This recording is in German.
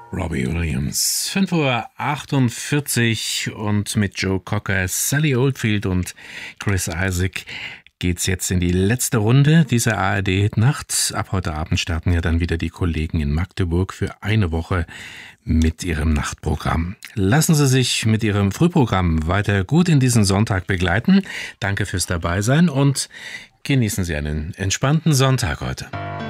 Robbie Williams. 5:48 Uhr und mit Joe Cocker, Sally Oldfield und Chris Isaak geht's jetzt in die letzte Runde dieser ARD-Hit-Nacht. Ab heute Abend starten ja dann wieder die Kollegen in Magdeburg für eine Woche mit ihrem Nachtprogramm. Lassen Sie sich mit Ihrem Frühprogramm weiter gut in diesen Sonntag begleiten. Danke fürs Dabeisein und genießen Sie einen entspannten Sonntag heute.